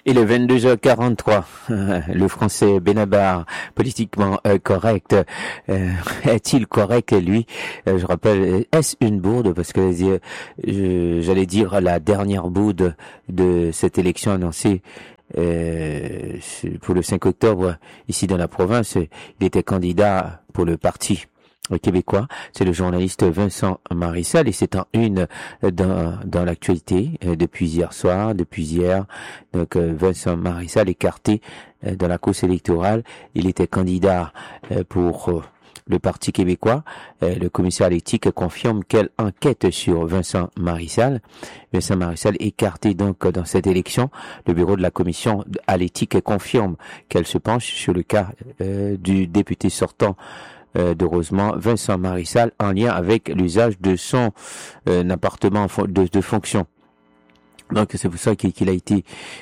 Il est 22h43. Le français Benabar, politiquement correct. Est-il correct, lui? Je rappelle, est-ce une bourde? Parce que j'allais dire la dernière bourde de cette élection annoncée pour le 5 octobre ici dans la province. Il était candidat pour le parti québécois. C'est le journaliste Vincent Marissal et c'est en une dans l'actualité depuis hier soir, depuis hier. Donc Vincent Marissal écarté dans la course électorale. Il était candidat pour le Parti québécois. Le commissaire à l'éthique confirme qu'elle enquête sur Vincent Marissal. Vincent Marissal écarté donc dans cette élection. Le bureau de la commission à l'éthique confirme qu'elle se penche sur le cas du député sortant de Rosemont, Vincent Marissal, en lien avec l'usage de son appartement de fonction. Donc c'est pour ça qu'il a été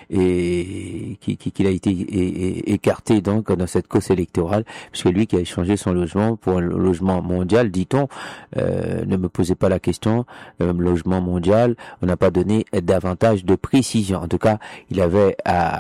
écarté donc dans cette course électorale, puisque lui qui a échangé son logement pour un logement mondial, dit-on, ne me posez pas la question, logement mondial, on n'a pas donné davantage de précision. En tout cas, il avait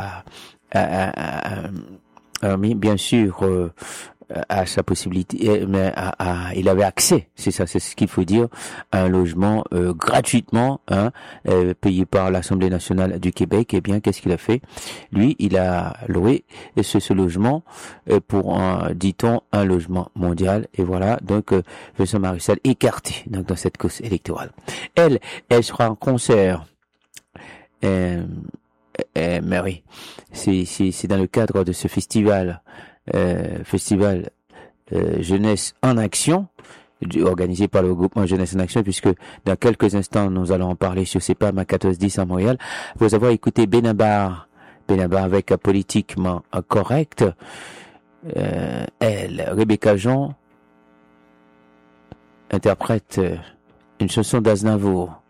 bien sûr à sa possibilité, mais il avait accès, c'est ce qu'il faut dire, à un logement gratuitement, payé par l'Assemblée nationale du Québec. Et bien, qu'est-ce qu'il a fait? Lui, il a loué ce logement pour, dit-on, un logement mondial. Et voilà, donc Vincent Marissal écarté donc dans cette course électorale. Elle sera en concert. Mais oui, c'est dans le cadre de ce festival. Jeunesse en action, organisé par le groupement Jeunesse en action, puisque dans quelques instants nous allons en parler sur CEPAM à 1410 à Montréal. Vous avoir écouté Benabar avec politiquement correct. Rebecca Jean interprète une chanson d'Aznavour.